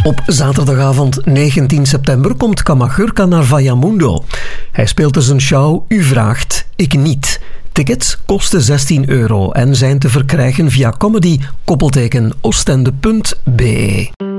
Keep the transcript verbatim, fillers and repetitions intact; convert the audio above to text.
Op zaterdagavond negentien september komt Kamagurka naar Vallamundo. Hij speelt dus een show U vraagt, ik niet. Tickets kosten zestien euro en zijn te verkrijgen via comedy-oostende punt be.